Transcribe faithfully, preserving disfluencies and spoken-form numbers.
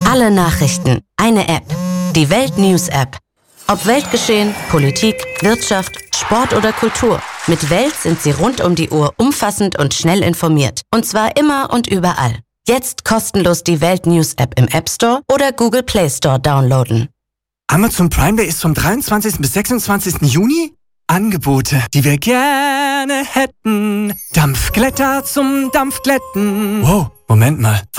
Alle Nachrichten, eine App. Die Welt News App. Ob Weltgeschehen, Politik, Wirtschaft, Sport oder Kultur. Mit Welt sind Sie rund um die Uhr umfassend und schnell informiert. Und zwar immer und überall. Jetzt kostenlos die Welt News App im App Store oder Google Play Store downloaden. Amazon Prime Day ist vom dreiundzwanzigsten bis sechsundzwanzigsten Juni. Angebote, die wir gerne hätten. Dampfglätter zum Dampfglätten. Wow, Moment mal.